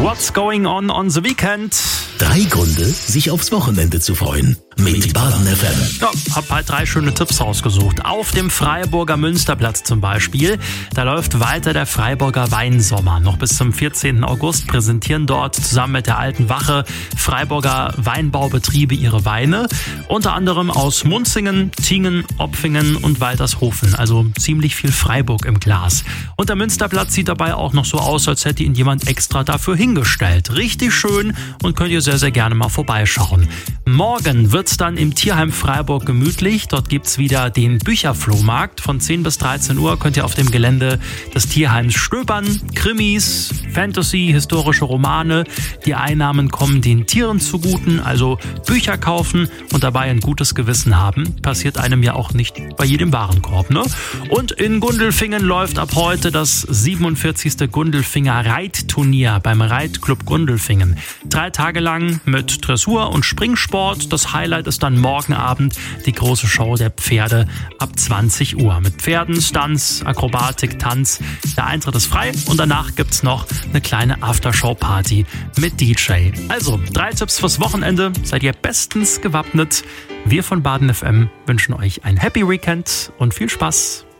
What's going on the weekend? 3 Gründe, sich aufs Wochenende zu freuen. Mit Baden FM. Ja, hab halt 3 schöne Tipps rausgesucht. Auf dem Freiburger Münsterplatz zum Beispiel. Da läuft weiter der Freiburger Weinsommer. Noch bis zum 14. August präsentieren dort zusammen mit der Alten Wache Freiburger Weinbaubetriebe ihre Weine. Unter anderem aus Munzingen, Tingen, Opfingen und Waltershofen. Also ziemlich viel Freiburg im Glas. Und der Münsterplatz sieht dabei auch noch so aus, als hätte ihn jemand extra dafür hingestellt. Richtig schön und könnt ihr sehr, sehr gerne mal vorbeischauen. Morgen wird's dann im Tierheim Freiburg gemütlich. Dort gibt's wieder den Bücherflohmarkt. Von 10 bis 13 Uhr könnt ihr auf dem Gelände des Tierheims stöbern. Krimis, Fantasy, historische Romane. Die Einnahmen kommen den Tieren zuguten, also Bücher kaufen und dabei ein gutes Gewissen haben. Passiert einem ja auch nicht bei jedem Warenkorb, ne? Und in Gundelfingen läuft ab heute das 47. Gundelfinger Reitturnier beim Reitclub Gundelfingen. 3 Tage lang mit Dressur und Springsport. Das Highlight ist dann morgen Abend die große Show der Pferde ab 20 Uhr. Mit Pferden, Stunts, Akrobatik, Tanz. Der Eintritt ist frei und danach gibt's noch eine kleine Aftershow-Party mit DJ. Also 3 Tipps fürs Wochenende. Seid ihr bestens gewappnet. Wir von Baden FM wünschen euch ein Happy Weekend und viel Spaß.